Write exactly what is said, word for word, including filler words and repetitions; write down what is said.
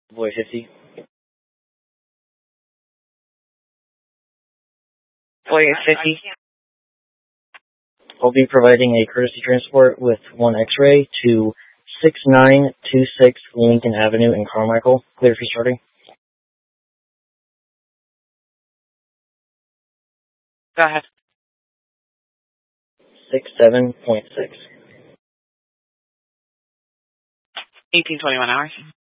Voy fifty. Voy fifty. I'll be providing a courtesy transport with one X-ray to six nine two six Lincoln Avenue in Carmichael. Clear for starting. Go ahead. six seven point six. eighteen twenty-one hours.